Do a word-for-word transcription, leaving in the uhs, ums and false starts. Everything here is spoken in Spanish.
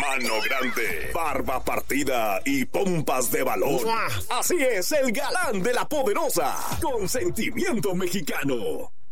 Mano grande, barba partida y pompas de balón. Así es el galán de la poderosa, con sentimiento mexicano.